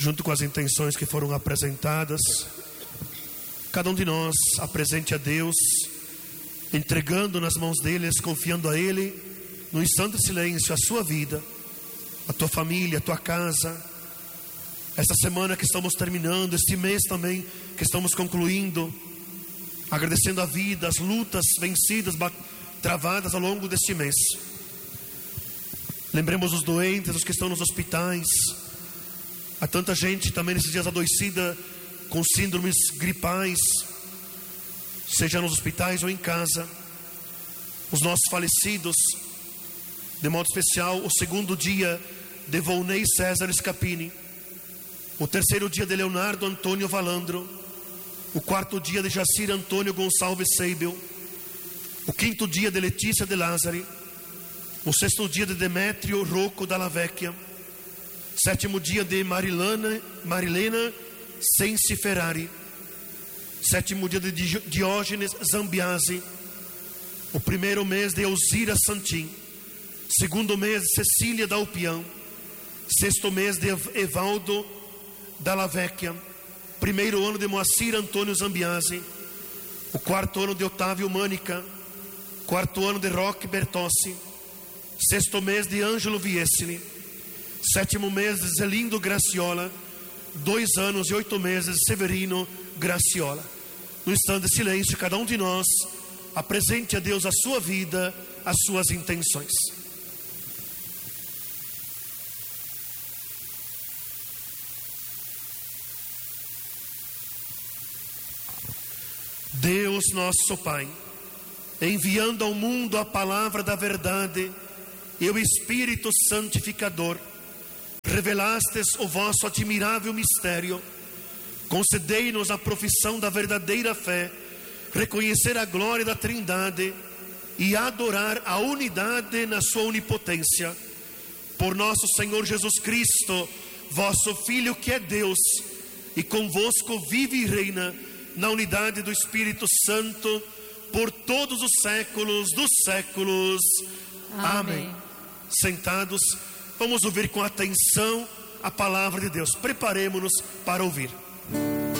junto com as intenções que foram apresentadas, cada um de nós apresente a Deus, entregando nas mãos deles, confiando a Ele, no santo silêncio, a sua vida, a tua família, a tua casa. Esta semana que estamos terminando, este mês também que estamos concluindo, agradecendo a vida, as lutas vencidas, travadas ao longo deste mês. Lembremos os doentes, os que estão nos hospitais. Há tanta gente também nesses dias adoecida com síndromes gripais, seja nos hospitais ou em casa. Os nossos falecidos, de modo especial, o segundo dia de Volney César Scapini, o terceiro dia de Leonardo Antônio Valandro, o quarto dia de Jacir Antônio Gonçalves Seibel, o quinto dia de Letícia de Lázari, o sexto dia de Demétrio Rocco Dalla Vecchia, sétimo dia de Marilena Sensi Ferrari, sétimo dia de Diógenes Zambiasi, o primeiro mês de Elzira Santin, segundo mês de Cecília Dalpian, sexto mês de Evaldo Dalla Vecchia, primeiro ano de Moacir Antônio Zambiasi, o quarto ano de Otávio Mânica, quarto ano de Roque Bertossi, sexto mês de Ângelo Viesini, sétimo mês de Zelindo Graciola, 2 anos e 8 meses de Severino Graciola. No instante de silêncio, cada um de nós apresente a Deus a sua vida, as suas intenções. Deus nosso Pai, enviando ao mundo a palavra da verdade e o Espírito Santificador, revelastes o vosso admirável mistério. Concedei-nos a profissão da verdadeira fé, reconhecer a glória da Trindade e adorar a unidade na sua onipotência. Por nosso Senhor Jesus Cristo, vosso Filho, que é Deus, e convosco vive e reina na unidade do Espírito Santo, por todos os séculos dos séculos. Amém. Sentados, vamos ouvir com atenção a palavra de Deus. Preparemo-nos para ouvir.